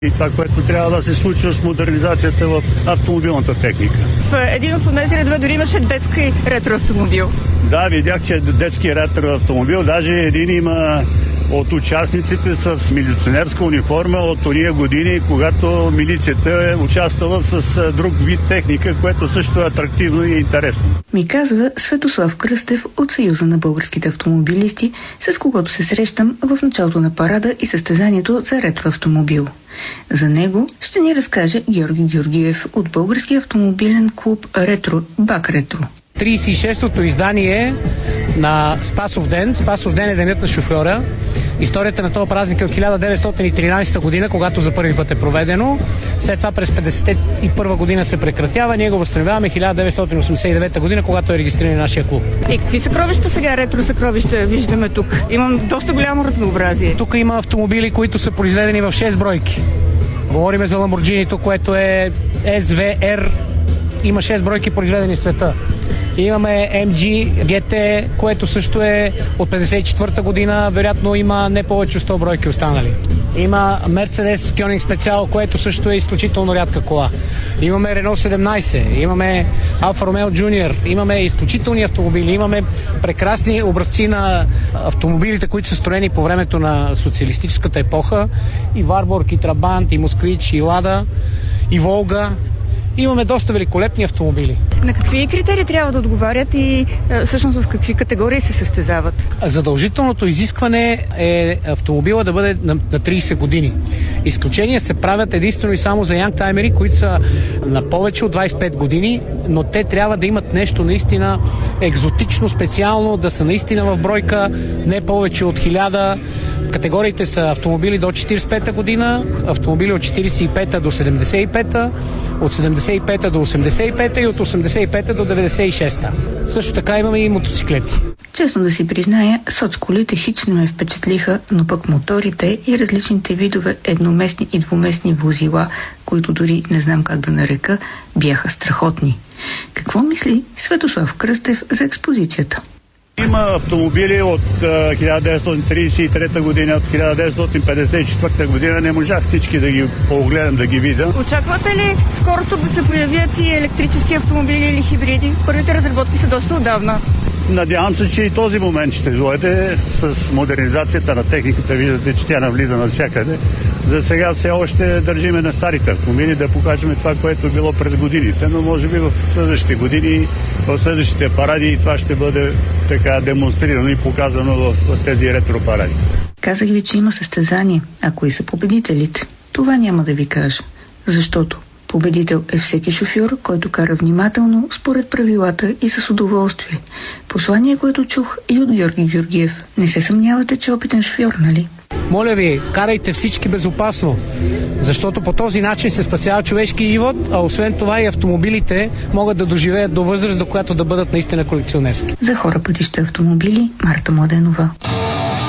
И това, което трябва да се случва с модернизацията в автомобилната техника. В един от тези редове дори имаше детски ретроавтомобил. Да, видях, че е детски ретроавтомобил. Даже един има от участниците с милиционерска униформа от ония години, когато милицията е участвала с друг вид техника, което също е атрактивно и интересно. Ми казва Светослав Кръстев от Съюза на българските автомобилисти, с когото се срещам в началото на парада и състезанието за ретроавтомобил. За него ще ни разкаже Георги Георгиев от българския автомобилен клуб Ретро БАК Ретро. 36-тото издание на Спасов ден. Спасов ден е денят на шофьора. Историята на този празник е от 1913 година, когато за първи път е проведено. След това през 1951 година се прекратява. Ние го възстановяваме 1989 година, когато е регистриран нашия клуб. И какви съкровища сега, ретро съкровища, виждаме тук? Имам доста голямо разнообразие. Тук има автомобили, които са произведени в 6 бройки. Говориме за Lamborghini, което е SVR. Има 6 бройки произведени в света. Имаме MG GT, което също е от 54-та година. Вероятно има не повече от 100 бройки останали. Има Mercedes Koenig Special, което също е изключително рядка кола. Имаме Renault 17, имаме Alfa Romeo Junior, имаме изключителни автомобили, имаме прекрасни образци на автомобилите, които са строени по времето на социалистическата епоха. И Warburg, и Trabant, и Москвич, и Лада, и Волга. Имаме доста великолепни автомобили. На какви критерии трябва да отговарят и всъщност в какви категории се състезават? Задължителното изискване е автомобила да бъде на 30 години. Изключения се правят единствено и само за янгтаймери, които са на повече от 25 години, но те трябва да имат нещо наистина екзотично, специално, да са наистина в бройка не повече от 1000. Категориите са автомобили до 45-та година, автомобили от 45-та до 75-та, от 75-та до 85-та и от 85-та до 96-та. Също така имаме и мотоциклети. Честно да си призная, соцколите хич не ме впечатлиха, но пък моторите и различните видове едноместни и двуместни возила, които дори не знам как да нарека, бяха страхотни. Какво мисли Светослав Кръстев за експозицията? Има автомобили от 1933 година, от 1954 година. Не можах всички да ги погледам, да ги видя. Очаквате ли скоро тук да се появят и електрически автомобили или хибриди? Първите разработки са доста отдавна. Надявам се, че и този момент ще дойде с модернизацията на техниката. Виждате, че тя навлиза навсякъде. За сега все още държиме на старите автомобили да покажем това, което е било през годините, но може би в следващите години, в следващите паради това ще бъде така демонстрирано и показано в тези ретро-паради. Казах ви, че има състезание, а кои са победителите? Това няма да ви кажа, защото победител е всеки шофьор, който кара внимателно, според правилата и с удоволствие. Послание, което чух и от Георги Георгиев. Не се съмнявате, че опитен шофьор, нали? Моля ви, карайте всички безопасно, защото по този начин се спасява човешки живот, а освен това и автомобилите могат да доживеят до възраст, до която да бъдат наистина колекционерски. За хора, пътища, автомобили, Марта Младенова.